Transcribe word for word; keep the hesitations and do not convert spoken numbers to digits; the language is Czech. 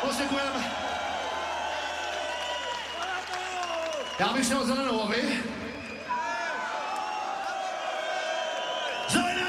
Moc děkujeme. Já bych šel zelenou, a vy? Zelenou!